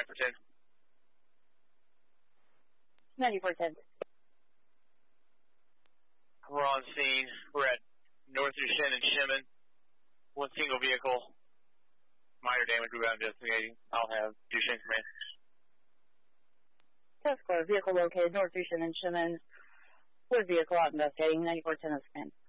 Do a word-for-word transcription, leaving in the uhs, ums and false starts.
nine four ten. ninety-four ten. We're on scene. We're at North Duchenne and Shemin. One single vehicle. Minor damage. We're about investigating. I'll have Duchenne command. Task Force, vehicle located North Duchenne and Shemin. With vehicle out investigating. ninety-four ten is command.